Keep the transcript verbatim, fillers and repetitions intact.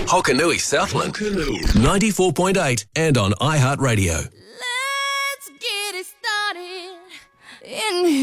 Hokanui Southland. ninety-four point eight and on iHeartRadio. Let's get it started in